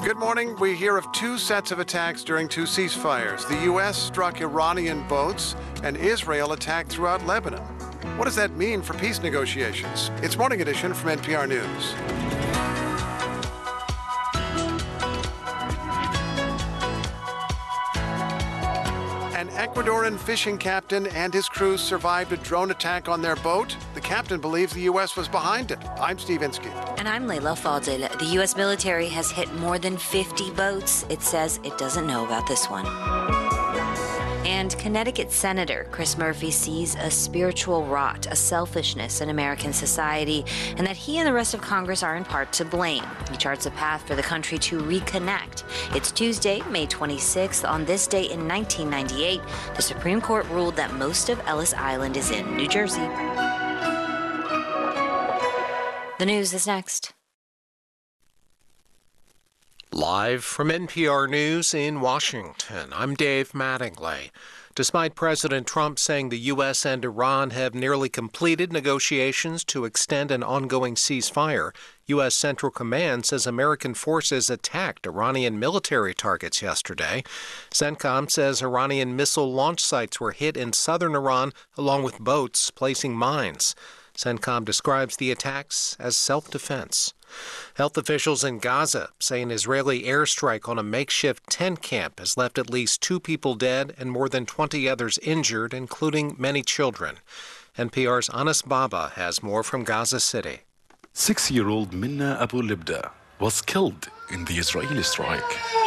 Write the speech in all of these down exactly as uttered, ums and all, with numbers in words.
Good morning. We hear of two sets of attacks during two ceasefires. The U S struck Iranian boats, and Israel attacked throughout Lebanon. What does that mean for peace negotiations? It's Morning Edition from N P R News. An Ecuadorian fishing captain and his crew survived a drone attack on their boat. The captain believes the U S was behind it. I'm Steve Inskeep. And I'm Layla Fadel. The U S military has hit more than fifty boats. It says it doesn't know about this one. And Connecticut Senator Chris Murphy sees a spiritual rot, a selfishness in American society, and that he and the rest of Congress are in part to blame. He charts a path for the country to reconnect. It's Tuesday, May twenty-sixth. On this day in nineteen ninety-eight, the Supreme Court ruled that most of Ellis Island is in New Jersey. The news is next. Live from N P R News in Washington, I'm Dave Mattingly. Despite President Trump saying the U S and Iran have nearly completed negotiations to extend an ongoing ceasefire, U S Central Command says American forces attacked Iranian military targets yesterday. CENTCOM says Iranian missile launch sites were hit in southern Iran, along with boats placing mines. CENTCOM describes the attacks as self-defense. Health officials in Gaza say an Israeli airstrike on a makeshift tent camp has left at least two people dead and more than twenty others injured, including many children. N P R's Anas Baba has more from Gaza City. Six-year-old Minna Abu Libda was killed in the Israeli strike.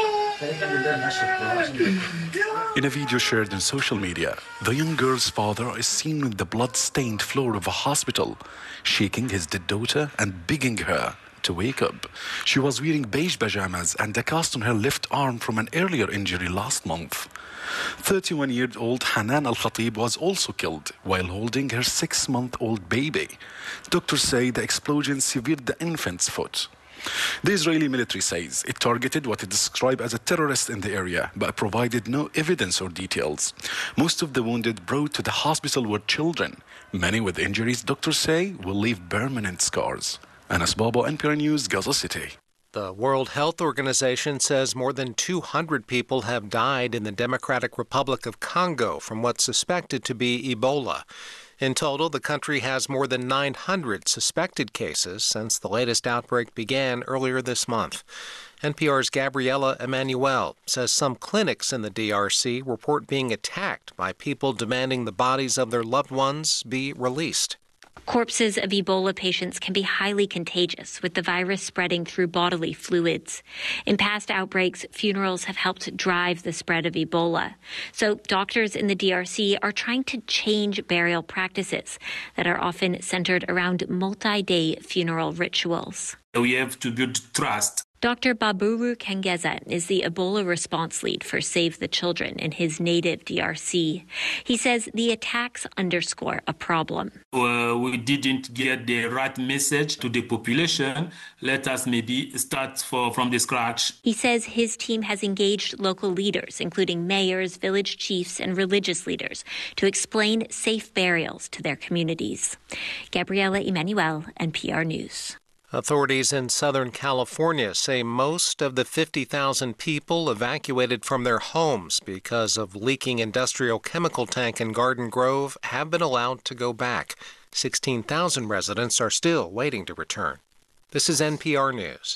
In a video shared on social media, the young girl's father is seen on the blood-stained floor of a hospital, shaking his dead daughter and begging her to wake up. She was wearing beige pajamas and a cast on her left arm from an earlier injury last month. thirty-one-year-old Hanan Al-Khatib was also killed while holding her six-month-old baby. Doctors say the explosion severed the infant's foot. The Israeli military says it targeted what it described as a terrorist in the area, but provided no evidence or details. Most of the wounded brought to the hospital were children. Many with injuries, doctors say, will leave permanent scars. Anas Baba, N P R News, Gaza City. The World Health Organization says more than two hundred people have died in the Democratic Republic of Congo from what's suspected to be Ebola. In total, the country has more than nine hundred suspected cases since the latest outbreak began earlier this month. N P R's Gabriela Emanuel says some clinics in the D R C report being attacked by people demanding the bodies of their loved ones be released. Corpses of Ebola patients can be highly contagious, with the virus spreading through bodily fluids. In past outbreaks, funerals have helped drive the spread of Ebola. So doctors in the D R C are trying to change burial practices that are often centered around multi-day funeral rituals. We have to build trust. Doctor Baburu Kengeza is the Ebola response lead for Save the Children in his native D R C. He says the attacks underscore a problem. Uh, we didn't get the right message to the population. Let us maybe start for, from the scratch. He says his team has engaged local leaders, including mayors, village chiefs, and religious leaders, to explain safe burials to their communities. Gabriela Emanuel, N P R News. Authorities in Southern California say most of the fifty thousand people evacuated from their homes because of leaking industrial chemical tank in Garden Grove have been allowed to go back. sixteen thousand residents are still waiting to return. This is N P R News.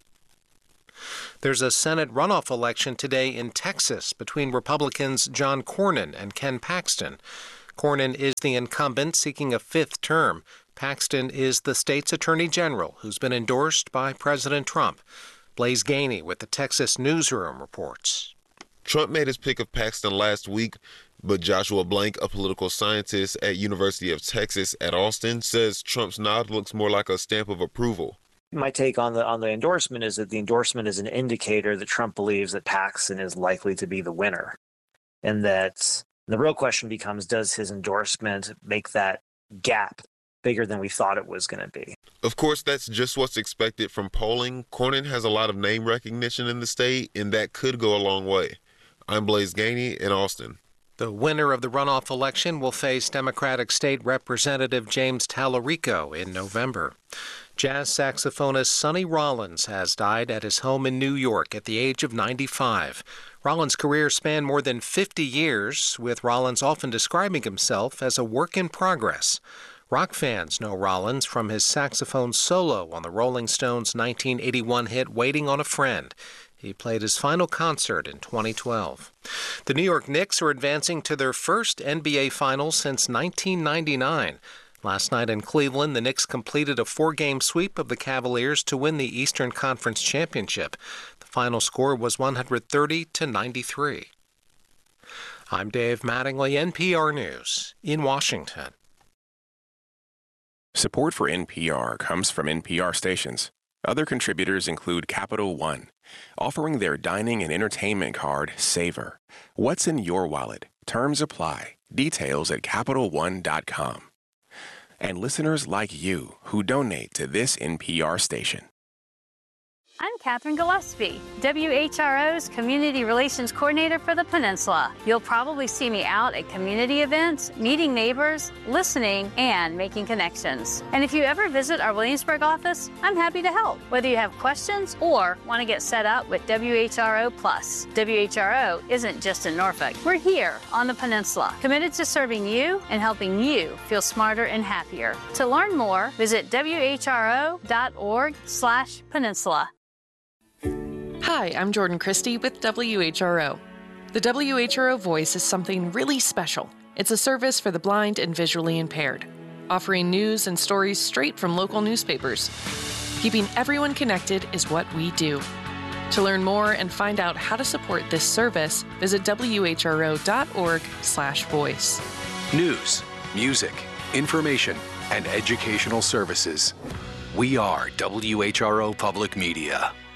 There's a Senate runoff election today in Texas between Republicans John Cornyn and Ken Paxton. Cornyn is the incumbent seeking a fifth term. Paxton is the state's attorney general who's been endorsed by President Trump. Blaise Gainey with the Texas Newsroom reports. Trump made his pick of Paxton last week, but Joshua Blank, a political scientist at University of Texas at Austin, says Trump's nod looks more like a stamp of approval. My take on the on the endorsement is that the endorsement is an indicator that Trump believes that Paxton is likely to be the winner, and that the real question becomes, does his endorsement make that gap bigger than we thought it was going to be? Of course, that's just what's expected from polling. Cornyn has a lot of name recognition in the state, and that could go a long way. I'm Blaise Gainey in Austin. The winner of the runoff election will face Democratic State Representative James Tallarico in November. Jazz saxophonist Sonny Rollins has died at his home in New York at the age of ninety-five. Rollins' career spanned more than fifty years, with Rollins often describing himself as a work in progress. Rock fans know Rollins from his saxophone solo on the Rolling Stones' nineteen eighty-one hit Waiting on a Friend. He played his final concert in twenty twelve. The New York Knicks are advancing to their first N B A Finals since nineteen ninety-nine. Last night in Cleveland, the Knicks completed a four-game sweep of the Cavaliers to win the Eastern Conference Championship. The final score was one hundred thirty to ninety-three. I'm Dave Mattingly, N P R News in Washington. Support for N P R comes from N P R stations. Other contributors include Capital One, offering their dining and entertainment card, Savor. What's in your wallet? Terms apply. Details at Capital One dot com. And listeners like you who donate to this N P R station. I'm Catherine Gillespie, W H R O's Community Relations Coordinator for the Peninsula. You'll probably see me out at community events, meeting neighbors, listening, and making connections. And if you ever visit our Williamsburg office, I'm happy to help, whether you have questions or want to get set up with W H R O Plus. W H R O isn't just in Norfolk. We're here on the Peninsula, committed to serving you and helping you feel smarter and happier. To learn more, visit W H R O dot org slash peninsula. Hi, I'm Jordan Christie with W H R O. The W H R O Voice is something really special. It's a service for the blind and visually impaired, offering news and stories straight from local newspapers. Keeping everyone connected is what we do. To learn more and find out how to support this service, visit W H R O dot org slash voice. News, music, information, and educational services. We are W H R O Public Media.